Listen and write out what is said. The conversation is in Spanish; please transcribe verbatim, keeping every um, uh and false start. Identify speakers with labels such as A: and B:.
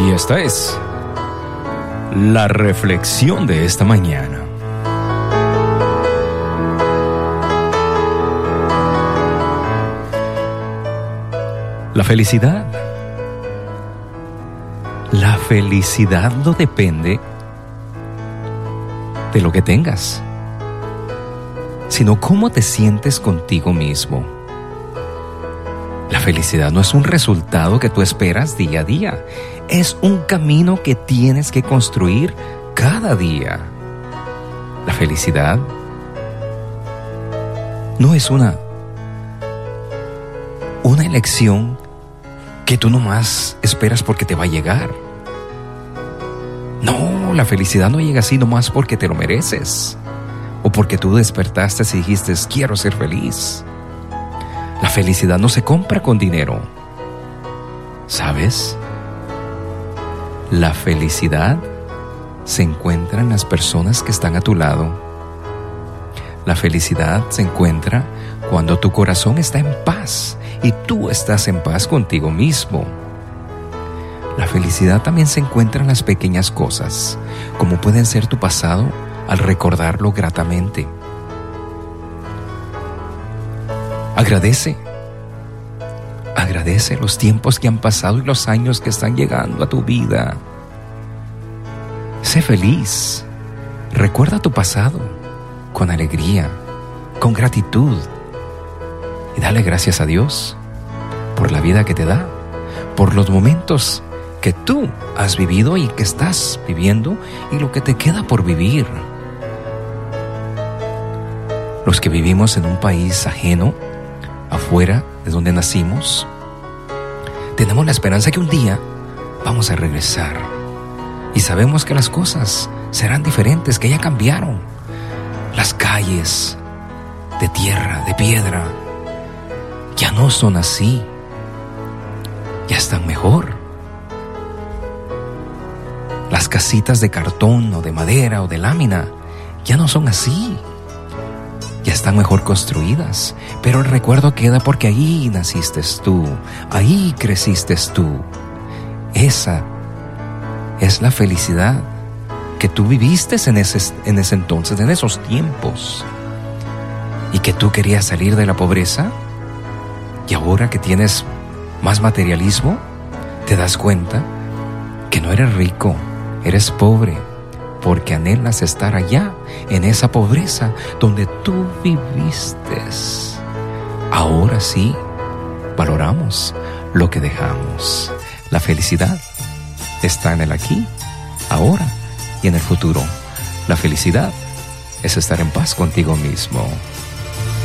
A: Y esta es la reflexión de esta mañana. La felicidad. La felicidad no depende de lo que tengas, sino cómo te sientes contigo mismo. La felicidad no es un resultado que tú esperas día a día, es un camino que tienes que construir cada día. La felicidad no es una, una elección que tú nomás esperas porque te va a llegar. No, la felicidad no llega así nomás porque te lo mereces o porque tú despertaste y dijiste quiero ser feliz. La felicidad no se compra con dinero. ¿Sabes? La felicidad se encuentra en las personas que están a tu lado. La felicidad se encuentra cuando tu corazón está en paz y tú estás en paz contigo mismo. La felicidad también se encuentra en las pequeñas cosas, como pueden ser tu pasado al recordarlo gratamente. Agradece. Agradece los tiempos que han pasado y los años que están llegando a tu vida. Sé feliz. Recuerda tu pasado con alegría, con gratitud. Y dale gracias a Dios por la vida que te da, por los momentos que tú has vivido y que estás viviendo y lo que te queda por vivir. Los que vivimos en un país ajeno, afuera de donde nacimos, tenemos la esperanza que un día vamos a regresar y sabemos que las cosas serán diferentes, que ya cambiaron. Las calles de tierra, de piedra, ya no son así, ya están mejor. Las casitas de cartón o de madera o de lámina ya no son así, ya están mejor construidas, pero el recuerdo queda porque ahí naciste tú, ahí creciste tú. Esa es la felicidad que tú viviste en ese, en ese entonces, en esos tiempos, y que tú querías salir de la pobreza, y ahora que tienes más materialismo, te das cuenta que no eres rico, eres pobre, porque anhelas estar allá, en esa pobreza donde tú viviste. Ahora sí, valoramos lo que dejamos. La felicidad está en el aquí, ahora y en el futuro. La felicidad es estar en paz contigo mismo.